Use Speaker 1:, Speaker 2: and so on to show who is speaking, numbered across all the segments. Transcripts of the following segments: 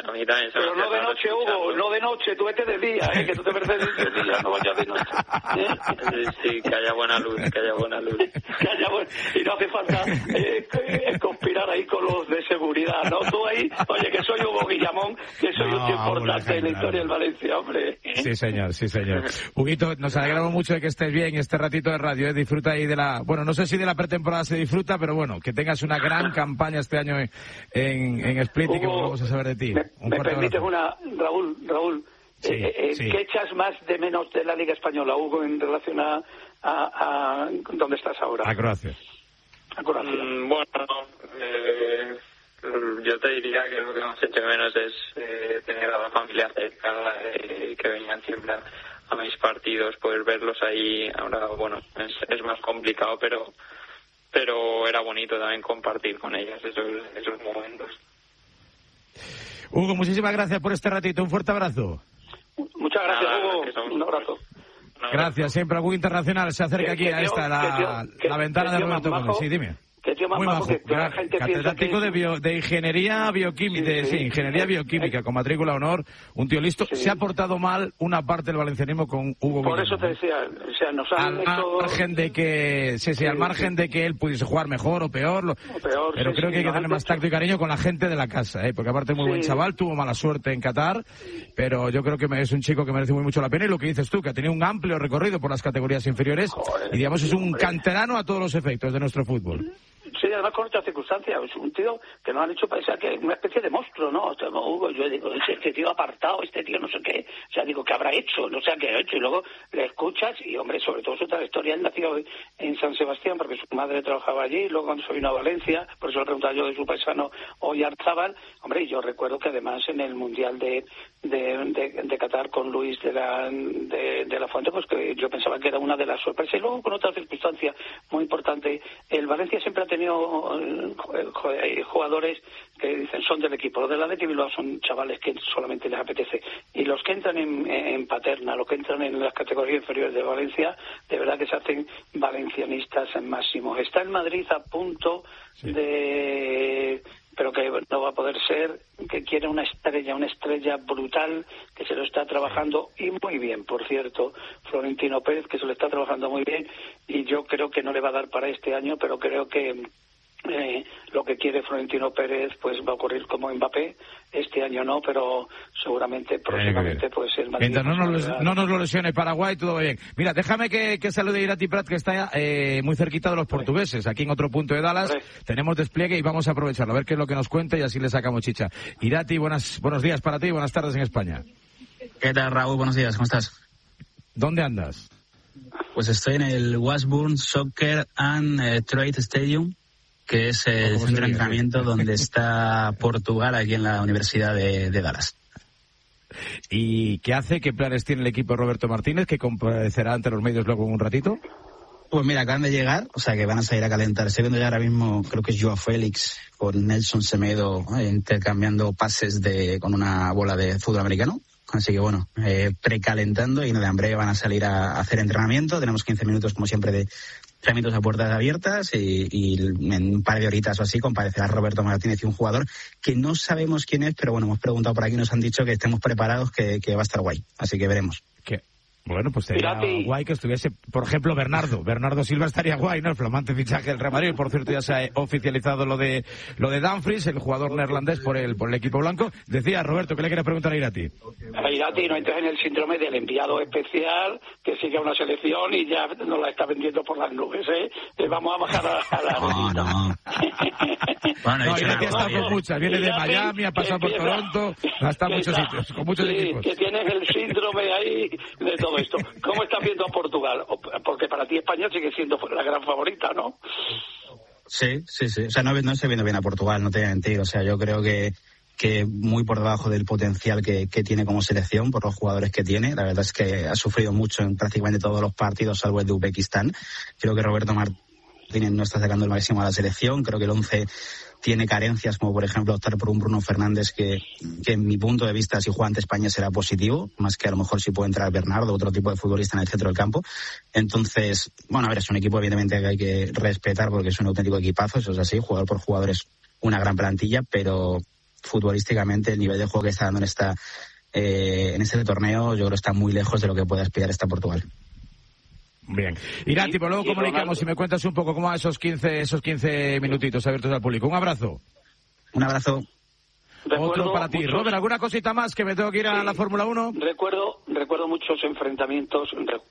Speaker 1: A mí también se me
Speaker 2: Pero no de noche, Hugo, no de noche, tú vete de día, que tú te mereces de día, no vayas de noche.
Speaker 1: Sí, que haya buena luz.
Speaker 2: Y no hace falta conspirar ahí con los de seguridad, ¿no? Tú ahí, oye, que soy Hugo Guillamón, que soy un tío importante en la historia del Valencia, hombre.
Speaker 3: Sí, señor. Huguito, nos alegramos mucho de que estés bien este ratito de radio, disfruta ahí de la... Bueno, no sé si de la pretemporada se disfruta, pero bueno, que tengas una gran campaña este año en Split, Hugo, y que volvamos a saber de ti.
Speaker 2: ¿Me permites una, Raúl?
Speaker 3: Sí.
Speaker 2: ¿Qué echas más de menos de la Liga Española, Hugo, en relación a dónde estás ahora?
Speaker 3: A Croacia.
Speaker 1: Yo te diría que lo que más echo de menos es tener a la familia cerca, que venían siempre a mis partidos, poder verlos ahí. Ahora, bueno, es más complicado, pero era bonito también compartir con ellas esos momentos.
Speaker 3: Hugo, muchísimas gracias por este ratito. Un fuerte abrazo.
Speaker 2: Muchas gracias, Hugo. Un abrazo.
Speaker 3: Gracias. Siempre Hugo Internacional se acerca aquí a esta, la ventana de Roberto Gómez. Sí, dime.
Speaker 2: Que tío más
Speaker 3: muy
Speaker 2: majo,
Speaker 3: majo,
Speaker 2: que la gente
Speaker 3: catedrático de ingeniería bioquímica, ingeniería bioquímica con matrícula honor, un tío listo. Se ha portado mal una parte del valencianismo con Hugo
Speaker 2: Por
Speaker 3: Guillamón.
Speaker 2: Eso te decía, o sea, nos han
Speaker 3: al margen de que al margen de que él pudiese jugar mejor o peor, pero creo que hay que tener más tacto y cariño con la gente de la casa, porque aparte es muy buen chaval, tuvo mala suerte en Qatar, pero yo creo que es un chico que merece muy mucho la pena, y lo que dices tú, que ha tenido un amplio recorrido por las categorías inferiores, y digamos es un canterano a todos los efectos de nuestro fútbol.
Speaker 2: Sí, además con otras circunstancias. Es un tío que nos han hecho pensar que es una especie de monstruo, ¿no? O sea, Hugo, yo digo, este tío apartado, este tío no sé qué. O sea, digo, ¿qué habrá hecho? No sé qué ha hecho. Y luego le escuchas y, hombre, sobre todo su trayectoria. Él nació en San Sebastián porque su madre trabajaba allí. Luego cuando se vino a Valencia, por eso le preguntaba yo de su paisano Oyarzábal. Hombre, y yo recuerdo que además en el Mundial de Qatar con Luis de la Fuente, pues que yo pensaba que era una de las sorpresas. Y luego con otra circunstancia muy importante, el Valencia siempre ha tenido jugadores que dicen son del equipo. Los del Athletic Bilbao son chavales que solamente les apetece. Y los que entran en Paterna, los que entran en las categorías inferiores de Valencia, de verdad que se hacen valencianistas en máximo. Está en Madrid a punto pero que no va a poder ser, que quiere una estrella brutal, que se lo está trabajando y muy bien, por cierto, Florentino Pérez, que se lo está trabajando muy bien, y yo creo que no le va a dar para este año, pero creo que lo que quiere Florentino Pérez pues va a ocurrir como Mbappé, este año no, pero seguramente próximamente pues el Madrid.
Speaker 3: Mientras no nos lo lesione Paraguay, todo bien. Mira, déjame que salude a Irati Prat, que está muy cerquita de los portugueses, aquí en otro punto de Dallas. Tenemos despliegue y vamos a aprovecharlo, a ver qué es lo que nos cuenta y así le sacamos chicha. Irati, buenos días para ti, buenas tardes en España.
Speaker 4: ¿Qué tal, Raúl? Buenos días, ¿cómo estás?
Speaker 3: ¿Dónde andas?
Speaker 4: Pues estoy en el Washburn Soccer and Trade Stadium, que es el centro de entrenamiento donde está Portugal, aquí en la Universidad de Dallas.
Speaker 3: ¿Y qué hace? ¿Qué planes tiene el equipo de Roberto Martínez, que comparecerá ante los medios luego en un ratito?
Speaker 4: Pues mira, acaban de llegar, o sea que van a salir a calentar. Estoy viendo ya ahora mismo, creo que es Joao Félix con Nelson Semedo intercambiando pases con una bola de fútbol americano. Así que bueno, precalentando, y en breve van a salir a hacer entrenamiento. Tenemos 15 minutos, como siempre, de entrenamientos a puertas abiertas, y en un par de horitas o así comparecerá Roberto Martínez, y un jugador que no sabemos quién es, pero bueno, hemos preguntado por aquí y nos han dicho que estemos preparados, que va a estar guay. Así que veremos.
Speaker 3: Bueno, pues sería guay que estuviese, por ejemplo, Bernardo Silva estaría guay, ¿no? El flamante fichaje del Real Madrid. Por cierto, ya se ha oficializado lo de Dumfries, el jugador neerlandés por el equipo blanco. Decía Roberto, ¿qué le quieres preguntar a Irati?
Speaker 2: A Irati, no entres en el síndrome del enviado especial que sigue a una selección y ya nos la está vendiendo por las nubes, ¿eh? Vamos a bajar a la...
Speaker 4: No.
Speaker 3: Bueno, Irati ha estado con muchas. Viene de Miami, ha pasado por Toronto, ha estado en muchos sitios, con muchos equipos.
Speaker 2: Que tienes el síndrome ahí de todo esto. ¿Cómo estás viendo a Portugal? Porque para ti España sigue siendo la gran favorita, ¿no?
Speaker 4: Sí. O sea, no estoy viendo bien a Portugal, no te voy a mentir. O sea, yo creo que muy por debajo del potencial que tiene como selección, por los jugadores que tiene. La verdad es que ha sufrido mucho en prácticamente todos los partidos, salvo el de Uzbekistán. Creo que Roberto Martínez no está sacando el máximo a la selección. Creo que el 11 tiene carencias, como por ejemplo optar por un Bruno Fernández que en mi punto de vista, si juega ante España, será positivo, más que a lo mejor si puede entrar Bernardo, otro tipo de futbolista en el centro del campo. Entonces, bueno, a ver, es un equipo evidentemente que hay que respetar porque es un auténtico equipazo, eso es así, jugador por jugador es una gran plantilla, pero futbolísticamente el nivel de juego que está dando en este torneo, yo creo que está muy lejos de lo que puede aspirar esta Portugal.
Speaker 3: Bien. Irati, pues luego comunicamos y me cuentas un poco cómo van esos 15 minutitos abiertos al público. Un abrazo.
Speaker 4: Un abrazo.
Speaker 3: Otro para ti. Robert, ¿alguna cosita más que me tengo que ir a la Fórmula 1?
Speaker 2: Recuerdo muchos enfrentamientos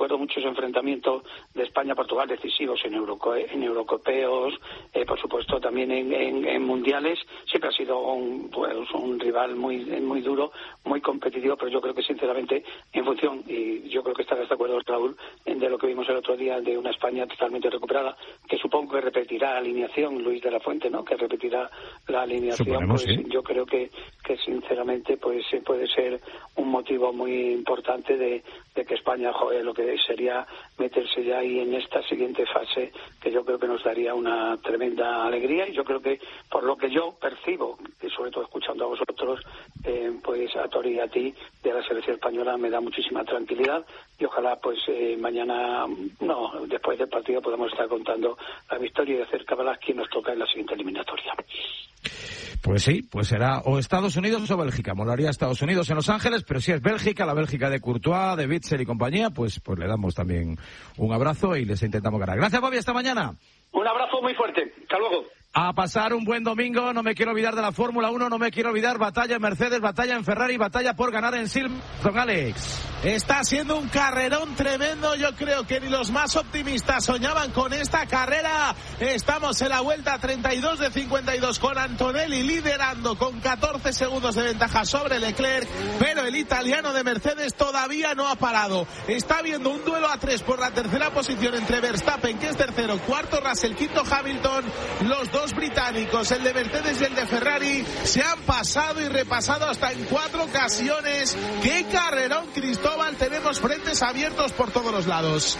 Speaker 2: de España-Portugal decisivos en eurocopeos, por supuesto también en mundiales. Siempre ha sido un rival muy duro, muy competitivo, pero yo creo que sinceramente en función, y yo creo que estarás de acuerdo, Raúl, de lo que vimos el otro día de una España totalmente recuperada, que supongo que repetirá alineación Luis de la Fuente, ¿no? Que repetirá la alineación.
Speaker 3: Suponemos,
Speaker 2: pues
Speaker 3: sí.
Speaker 2: Yo creo que sinceramente pues puede ser un motivo muy importante de que España lo que sería meterse ya ahí en esta siguiente fase, que yo creo que nos daría una tremenda alegría. Y yo creo que por lo que yo percibo, y sobre todo escuchando a vosotros, pues a Tori y a ti, de la selección española, me da muchísima tranquilidad, y ojalá pues después del partido podamos estar contando la victoria y hacer cabalas quién nos toca en la siguiente eliminatoria.
Speaker 3: Pues sí, pues será o Estados Unidos o Bélgica. Molaría Estados Unidos en Los Ángeles, pero si es Bélgica, la Bélgica de Courtois, de Witsel y compañía, pues le damos también un abrazo y les intentamos ganar. Gracias, Bobby, hasta mañana.
Speaker 2: Un abrazo muy fuerte. Hasta luego.
Speaker 3: A pasar un buen domingo, no me quiero olvidar de la Fórmula 1, no me quiero olvidar batalla en Mercedes, batalla en Ferrari, batalla por ganar en Silverstone, Alex.
Speaker 5: Está siendo un carrerón tremendo, yo creo que ni los más optimistas soñaban con esta carrera. Estamos en la vuelta 32 de 52 con Antonelli liderando con 14 segundos de ventaja sobre Leclerc, pero el italiano de Mercedes todavía no ha parado. Está habiendo un duelo a 3 por la tercera posición entre Verstappen, que es tercero, cuarto Russell, quinto Hamilton. Los dos británicos, el de Mercedes y el de Ferrari, se han pasado y repasado hasta en 4 ocasiones. ¡Qué carrerón, Cristóbal! Tenemos frentes abiertos por todos los lados.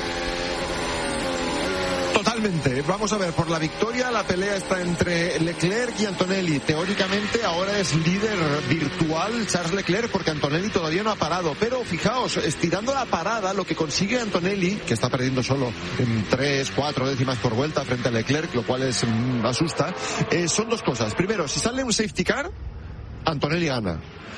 Speaker 6: Totalmente. Vamos a ver, por la victoria la pelea está entre Leclerc y Antonelli. Teóricamente ahora es líder virtual Charles Leclerc porque Antonelli todavía no ha parado. Pero fijaos, estirando la parada, lo que consigue Antonelli, que está perdiendo solo en 3-4 décimas por vuelta frente a Leclerc, lo cual asusta, son dos cosas. Primero, si sale un safety car, Antonelli gana.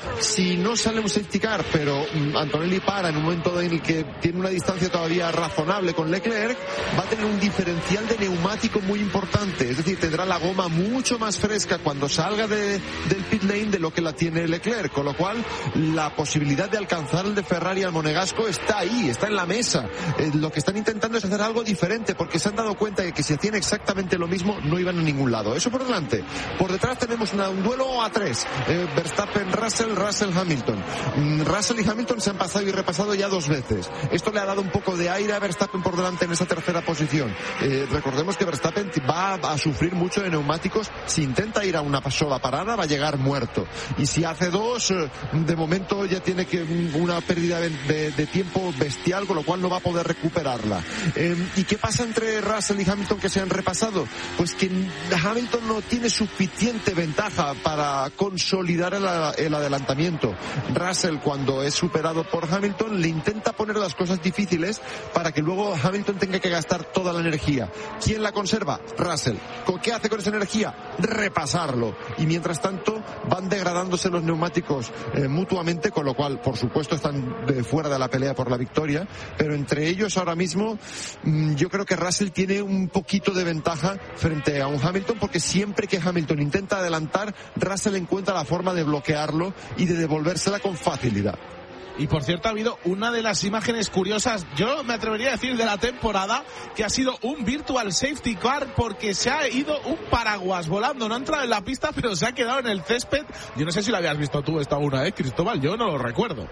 Speaker 6: Si no sale un safety car, pero Antonelli para en un momento en el que tiene una distancia todavía razonable con Leclerc, va a tener un diferencial de neumático muy importante. Es decir, tendrá la goma mucho más fresca cuando salga del pit lane de lo que la tiene Leclerc. Con lo cual, la posibilidad de alcanzar el de Ferrari al monegasco está ahí, está en la mesa. Lo que están intentando es hacer algo diferente porque se han dado cuenta de que si hacían exactamente lo mismo, no iban a ningún lado. Eso por delante. Por detrás tenemos un duelo a 3. Verstappen, Russell, Hamilton. Russell y Hamilton se han pasado y repasado ya 2 veces. Esto le ha dado un poco de aire a Verstappen por delante en esa tercera posición. Recordemos que Verstappen va a sufrir mucho de neumáticos. Si intenta ir a una sola parada, va a llegar muerto. Y si hace 2, de momento ya tiene una pérdida de tiempo bestial, con lo cual no va a poder recuperarla. ¿Y qué pasa entre Russell y Hamilton que se han repasado? Pues que Hamilton no tiene suficiente ventaja para consolidar el adelantamiento. Russell, cuando es superado por Hamilton, le intenta poner las cosas difíciles para que luego Hamilton tenga que gastar toda la energía. ¿Quién la conserva? Russell. ¿Qué hace con esa energía? Repasarlo. Y mientras tanto van degradándose los neumáticos mutuamente, con lo cual, por supuesto, están fuera de la pelea por la victoria, pero entre ellos ahora mismo yo creo que Russell tiene un poquito de ventaja frente a un Hamilton, porque siempre que Hamilton intenta adelantar, Russell encuentra la forma de bloquearlo y de devolvérsela con facilidad.
Speaker 5: Y por cierto, ha habido una de las imágenes curiosas, yo me atrevería a decir, de la temporada, que ha sido un virtual safety car porque se ha ido un paraguas volando. No ha entrado en la pista, pero se ha quedado en el césped. Yo no sé si lo habías visto tú esta una, Cristóbal, yo no lo recuerdo.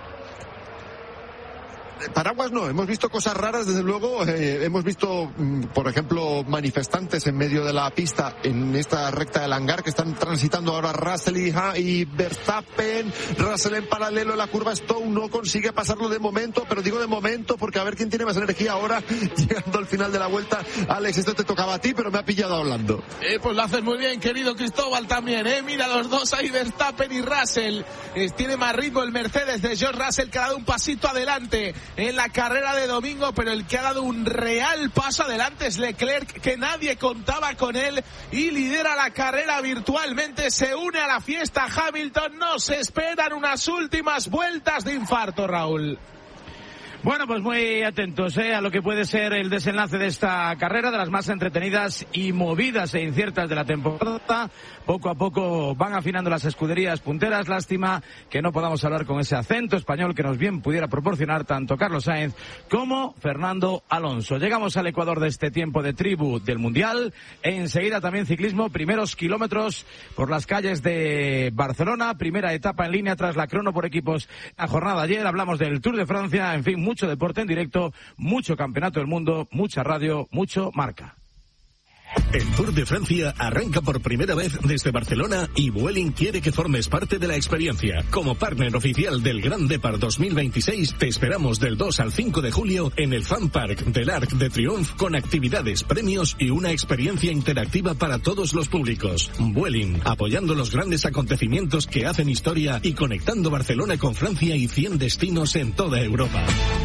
Speaker 6: Paraguas no, hemos visto cosas raras, desde luego. Hemos visto, por ejemplo, manifestantes en medio de la pista en esta recta del hangar que están transitando ahora Russell y Verstappen. Russell en paralelo en la curva Stone, no consigue pasarlo de momento, pero digo de momento porque a ver quién tiene más energía ahora llegando al final de la vuelta. Alex, esto te tocaba a ti, pero me ha pillado hablando.
Speaker 5: Pues lo haces muy bien, querido Cristóbal, también, mira los dos ahí, Verstappen y Russell. Tiene más ritmo el Mercedes de George Russell, que ha dado un pasito adelante en la carrera de domingo, pero el que ha dado un real paso adelante es Leclerc, que nadie contaba con él y lidera la carrera virtualmente. Se une a la fiesta Hamilton. Nos esperan unas últimas vueltas de infarto, Raúl.
Speaker 3: Bueno, pues muy atentos a lo que puede ser el desenlace de esta carrera, de las más entretenidas y movidas e inciertas de la temporada. Poco a poco van afinando las escuderías punteras. Lástima que no podamos hablar con ese acento español que nos bien pudiera proporcionar tanto Carlos Sainz como Fernando Alonso. Llegamos al ecuador de este tiempo de tribu del Mundial. Enseguida también ciclismo, primeros kilómetros por las calles de Barcelona. Primera etapa en línea tras la crono por equipos la jornada ayer. Hablamos del Tour de Francia, en fin, mucho deporte en directo, mucho campeonato del mundo, mucha radio, mucho marca.
Speaker 7: El Tour de Francia arranca por primera vez desde Barcelona y Vueling quiere que formes parte de la experiencia. Como partner oficial del Grand Depart 2026, te esperamos del 2 al 5 de julio en el Fan Park del Arc de Triomphe con actividades, premios y una experiencia interactiva para todos los públicos. Vueling, apoyando los grandes acontecimientos que hacen historia y conectando Barcelona con Francia y 100 destinos en toda Europa.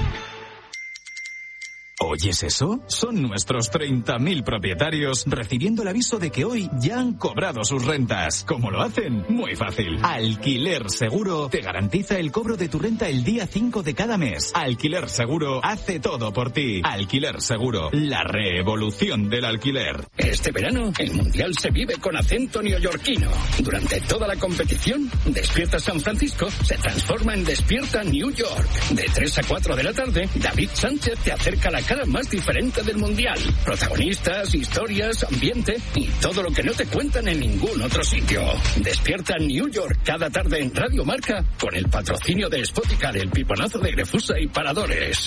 Speaker 8: ¿Oyes eso? Son nuestros 30.000 propietarios recibiendo el aviso de que hoy ya han cobrado sus rentas. ¿Cómo lo hacen? Muy fácil. Alquiler Seguro te garantiza el cobro de tu renta el día 5 de cada mes. Alquiler Seguro hace todo por ti. Alquiler Seguro, la revolución del alquiler.
Speaker 9: Este verano, el Mundial se vive con acento neoyorquino. Durante toda la competición, Despierta San Francisco se transforma en Despierta New York. De 3 a 4 de la tarde, David Sánchez te acerca la cara más diferente del Mundial. Protagonistas, historias, ambiente y todo lo que no te cuentan en ningún otro sitio. Despierta New York cada tarde en Radio Marca con el patrocinio de Spoticar, el piponazo de Grefusa y Paradores.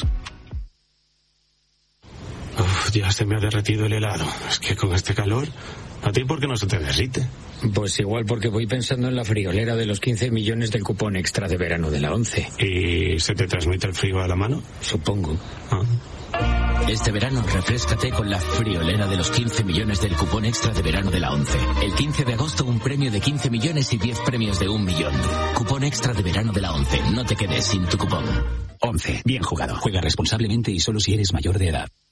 Speaker 10: Uf, ya se me ha derretido el helado. Es que con este calor, ¿a ti por qué no se te derrite?
Speaker 11: Pues igual porque voy pensando en la friolera de los 15 millones del cupón extra de verano de la 11.
Speaker 10: ¿Y se te transmite el frío a la mano?
Speaker 11: Supongo.
Speaker 10: Ah.
Speaker 12: Este verano refréscate con la friolera de los 15 millones del cupón extra de verano de la 11. El 15 de agosto un premio de 15 millones y 10 premios de 1 millón. Cupón extra de verano de la 11. No te quedes sin tu cupón.
Speaker 13: 11. Bien jugado. Juega responsablemente y solo si eres mayor de edad.